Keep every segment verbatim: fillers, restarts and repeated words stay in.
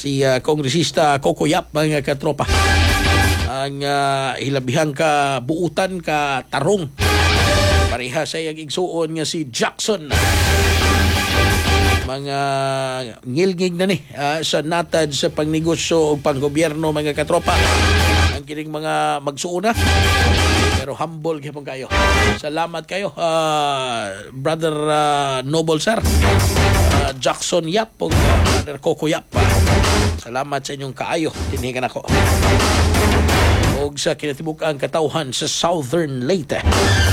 si uh, Kongresista Coco Yap, mga katropa. Ang uh, hilabihang ka buutan ka tarong. Pareha sa iyang igsuon nga si Jackson. Mga ngilngig na ni uh, sa natad sa pangnegosyo o panggobyerno, mga katropa. Ang kining mga magsuuna. Pero humble kayo kayo. Salamat kayo, uh, Brother uh, Noble Sir. Uh, Jackson Yap o uh, Brother Coco Yap. Uh, salamat sa inyong kaayo. Tinigan ako. O sa kinatibuk-ang katauhan sa Southern Leyte.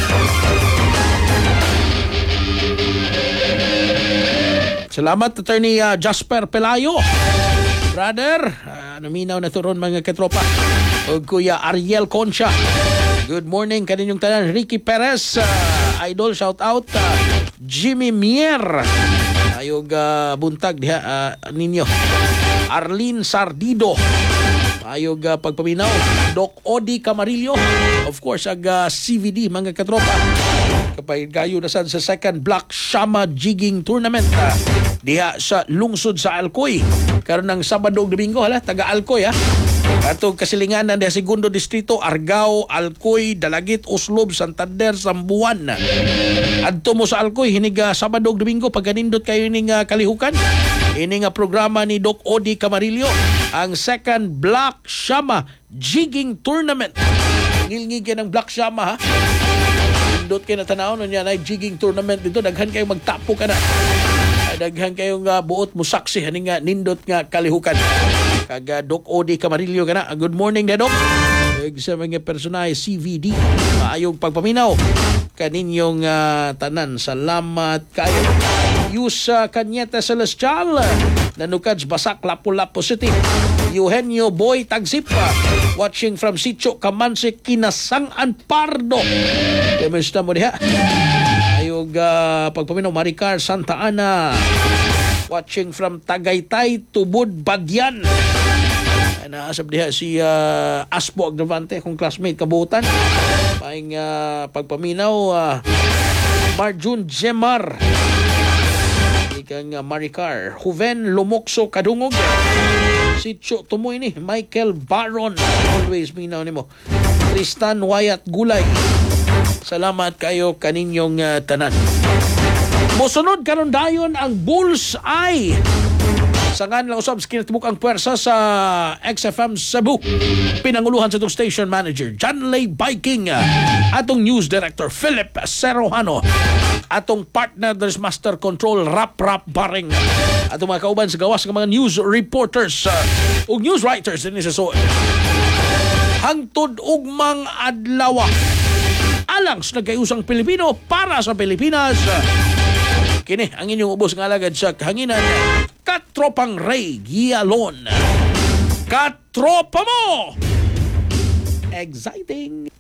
Salamat, Attorney uh, Jasper Pelayo. Brother, uh, naminaw na turon, mga katropa. O Kuya Ariel Concha. Good morning kaninyong tanan. Ricky Perez, uh, idol, shout out. Uh, Jimmy Mier. Ayog uh, buntag diha uh, ninyo. Arlene Sardido. Ayog uh, pagpaminaw. Doc Odi Camarillo. Of course, ag uh, C V D, mga katropa. Kapag kayo nasan sa second block Shama Jigging Tournament uh, diha sa lungsod sa Alcoy. Karon ng Sabado ug Domingo, hala, taga Alcoy ha. Atong kasilinganan diha segundo distrito, Argao, Alcoy, Dalagit, Uslob, Santander, Sambuan. Adto mo sa Alcoy hiniga Sabado ug Domingo pagganindot kayo ning uh, kalihukan. Ini nga programa ni Doc Odi Camarillo, ang second Black Shama Jigging Tournament. Ngilngig yan ng Black Shama ha. Nindot kayo na tanaw nun yan ay jigging tournament dito. Daghan kayong magtapo ka na. Daghan kayong uh, buot mo saksi. Haning nga nindot nga kalihukan. Kaga Doc Odi Camarillo ka na. Good morning na, Doc. Sa mga personahe C V D. Maayong pagpaminaw. Kaninyong uh, tanan. Salamat kayo. Yusa Cañete Celestial. Nanukads Basak, Lapu-Lapu City. Eugenio Boy Tagsipa. Watching from Sitio Kamansik, Kinasangan Pardo. Kamusta mo diha? Ayog uh, pagpaminaw Maricar Santa Ana. Watching from Tagaytay, Tubod, Badyan. Naasab diha si uh, Aspo Agravante, kong classmate kabutan. Maing uh, pagpaminaw uh, Marjun Jemar. Ikang uh, Maricar. Juven Lumokso Kadungog. Sitio Tumoy ni Michael Baron. Always minaw ni mo. Tristan Wyatt Gulay. Salamat kayo kaninyong uh, tanan. Mosunod karon dayon ang Bullseye. Sangan lang usab kinatibuk ang pwersa sa X F M Cebu. Pinanguluhan sa itong station manager John Lay Biking, atong news director Philip Serojano, atong partner there's master control Rap Rap Baring, atong mga kauban sa gawas ng mga news reporters uh, ug news writers din sa suod. Hangtod ugmang adlaw alang sa nagkayusang Pilipino para sa Pilipinas. Kini ang inyong ubos ng alagad sa kahanginan, Katropang Ray Gialon. Katropa mo! Exciting!